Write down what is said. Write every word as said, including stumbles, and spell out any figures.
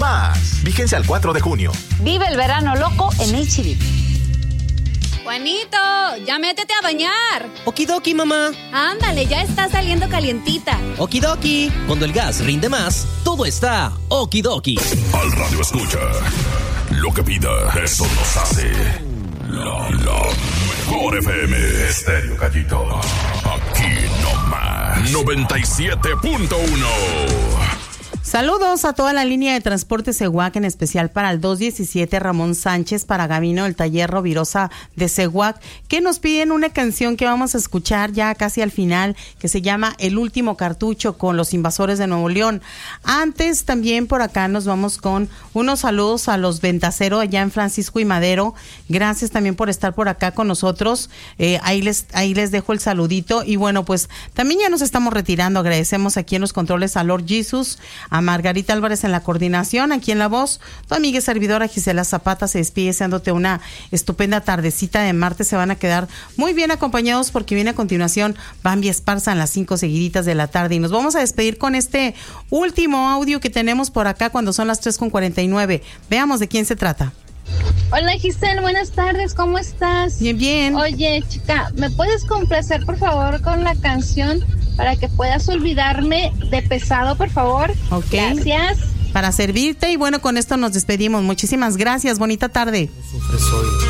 más. Vigencia al cuatro de junio. Vive el verano loco en H E B. Juanito, ya métete a bañar. Okidoki, mamá. Ándale, ya está saliendo calientita. Okidoki. Cuando el gas rinde más, todo está okidoki. Al radio escucha. Lo que pida, eso nos hace. La, la mejor F M. Estéreo Gallito. Aquí nomás. noventa y siete punto uno. Saludos a toda la línea de transporte Ceguac, en especial para el dos diecisiete Ramón Sánchez, para Gavino del taller Rovirosa de Ceguac, que nos piden una canción que vamos a escuchar ya casi al final, que se llama El Último Cartucho, con Los Invasores de Nuevo León. Antes también por acá nos vamos con unos saludos a los Ventacero allá en Francisco y Madero. Gracias también por estar por acá con nosotros. Eh, ahí les ahí les dejo el saludito. Y bueno, pues también ya nos estamos retirando. Agradecemos aquí en los controles a Lord Jesus, a Margarita Álvarez en la coordinación, aquí en la voz. Tu amiga y servidora Gisela Zapata se despide deseándote una estupenda tardecita de martes. Se van a quedar muy bien acompañados porque viene a continuación Bambi Esparza en las cinco seguiditas de la tarde. Y nos vamos a despedir con este último audio que tenemos por acá cuando son las tres con cuarenta y nueve. Veamos de quién se trata. Hola Giselle, buenas tardes, ¿cómo estás? Bien, bien. Oye, chica, ¿me puedes complacer por favor con la canción para que puedas olvidarme de Pesado, por favor? Ok. Gracias. Para servirte y bueno, con esto nos despedimos. Muchísimas gracias, bonita tarde.